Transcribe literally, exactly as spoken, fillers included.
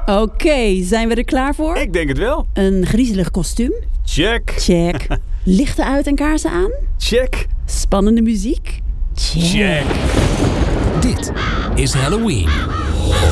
Oké, okay, zijn we er klaar voor? Ik denk het wel. Een griezelig kostuum? Check. Check. Lichten uit en kaarsen aan? Check. Spannende muziek? Check. Check. Dit is Halloween